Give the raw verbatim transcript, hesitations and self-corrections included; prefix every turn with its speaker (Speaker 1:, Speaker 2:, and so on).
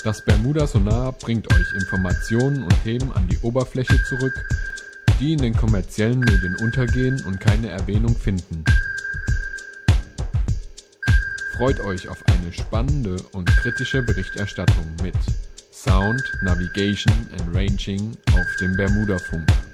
Speaker 1: Das Bermuda Sonar bringt euch Informationen und Themen an die Oberfläche zurück, die in den kommerziellen Medien untergehen und keine Erwähnung finden. Freut euch auf eine spannende und kritische Berichterstattung mit Sound, Navigation and Ranging auf dem Bermudafunk.